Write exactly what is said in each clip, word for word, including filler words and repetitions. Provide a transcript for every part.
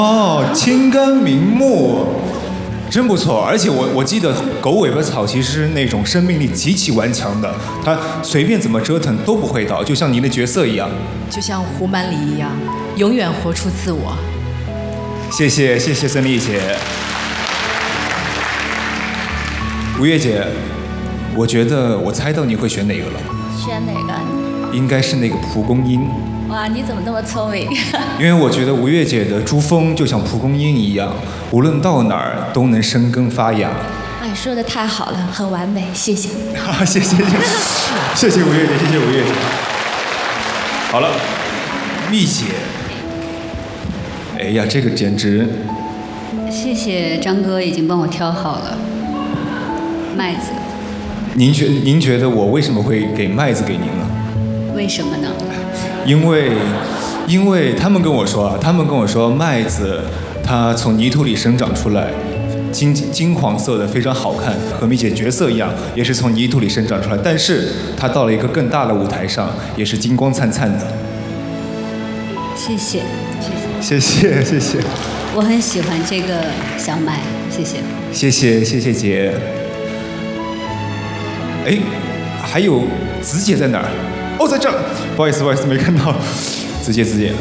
哦，青根明目，真不错。而且我我记得狗尾巴草其实是那种生命力极其顽强的，它随便怎么折腾都不会倒，就像您的角色一样。 就像胡曼里一样，永远活出自我。 谢谢谢谢孙俪姐。吴越姐，我觉得我猜到你会选哪个了。 选哪个？ 应该是那个蒲公英。 哇，你怎么那么聪明？ 因为我觉得吴越姐的珠峰就像蒲公英一样，无论到哪儿都能生根发芽。 哎，说的太好了，很完美，谢谢。 谢谢谢谢谢谢吴越姐，谢谢吴越姐。好了，蜜姐，哎呀，这个简直。 谢谢张哥已经帮我挑好了麦子。 您觉您觉得我为什么会给麦子给您呢？ 为什么呢？ 因为，因为他们跟我说啊，他们跟我说麦子它从泥土里生长出来，金金黄色的，非常好看，和蜜姐角色一样，也是从泥土里生长出来。但是它到了一个更大的舞台上，也是金光灿灿的。 谢谢， 谢谢谢谢。 我很喜欢这个小麦，谢谢。 谢谢谢谢姐。哎，还有子姐在哪儿？哦，在这儿。不好意思不好意思，没看到。子姐子姐。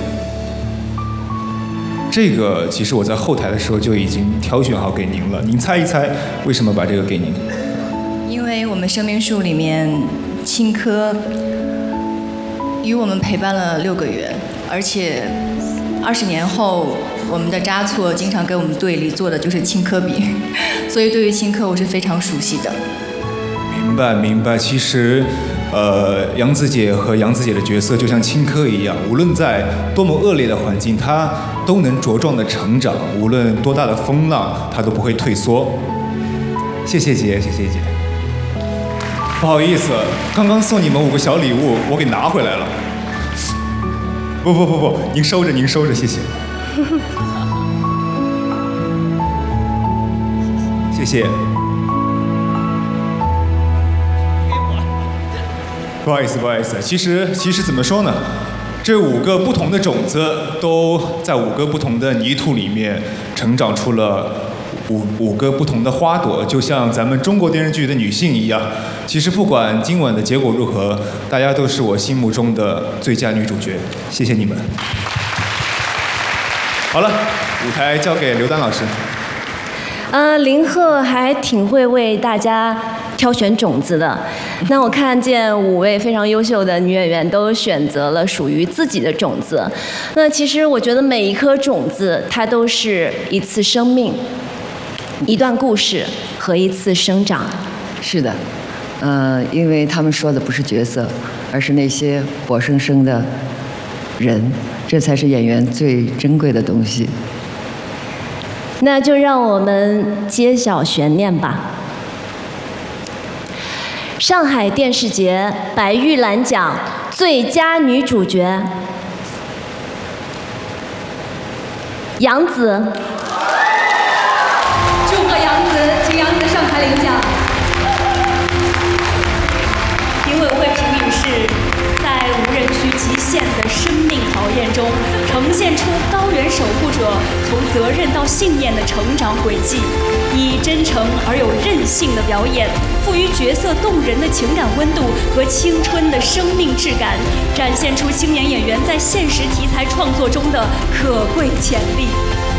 这个其实我在后台的时候就已经挑选好给您了，您猜一猜为什么把这个给您？ 因为我们生命树里面青稞与我们陪伴了六个月，而且二十年后我们的扎错经常跟我们队里做的就是青稞饼，所以对于青稞我是非常熟悉的。 明白明白，其实呃，杨子姐和杨子姐的角色就像青稞一样，无论在多么恶劣的环境，她都能茁壮的成长，无论多大的风浪，她都不会退缩。谢谢姐，谢谢姐。不好意思，刚刚送你们五个小礼物，我给拿回来了。不不不不，您收着，您收着，谢谢。谢谢。不好意思，不好意思。其实，其实怎么说呢？这五个不同的种子都在五个不同的泥土里面成长出了五五个不同的花朵，就像咱们中国电视剧的女性一样。其实不管今晚的结果如何，大家都是我心目中的最佳女主角。谢谢你们。好了，舞台交给刘丹老师。 呃，林鹤还挺会为大家挑选种子的。那我看见五位非常优秀的女演员都选择了属于自己的种子。那其实我觉得每一颗种子，它都是一次生命、一段故事和一次生长。 是的，呃，因为他们说的不是角色，而是那些活生生的人，这才是演员最珍贵的东西。 那就让我们揭晓悬念吧。上海电视节白玉兰奖最佳女主角，杨紫。 祝贺杨紫，请杨紫上台领奖。 评委会评语是，在无人区极限的生命考验中，呈现出高原守护者从责任到信念的成长轨迹，以真诚而有韧性的表演，赋予角色动人的情感温度和青春的生命质感，展现出青年演员在现实题材创作中的可贵潜力。